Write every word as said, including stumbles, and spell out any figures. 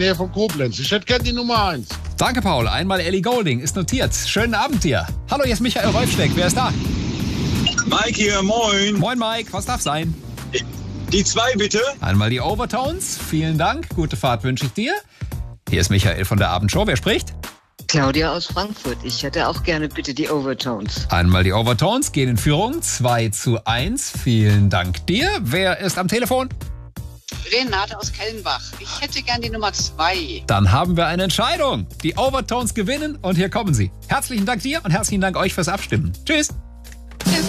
Nähe von Koblenz. Ich hätte gern die Nummer eins. Danke, Paul. Einmal Ellie Golding ist notiert. Schönen Abend dir. Hallo, hier ist Michael Rolfsteck. Wer ist da? Mike hier, moin. Moin, Mike. Was darf sein? Die zwei bitte. Einmal die Overtones. Vielen Dank. Gute Fahrt wünsche ich dir. Hier ist Michael von der Abendshow. Wer spricht? Claudia aus Frankfurt. Ich hätte auch gerne bitte die Overtones. Einmal die Overtones gehen in Führung. zwei zu eins. Vielen Dank dir. Wer ist am Telefon? Renate aus Kellenbach. Ich hätte gern die Nummer zwei. Dann haben wir eine Entscheidung. Die Overtones gewinnen und hier kommen sie. Herzlichen Dank dir und herzlichen Dank euch fürs Abstimmen. Tschüss.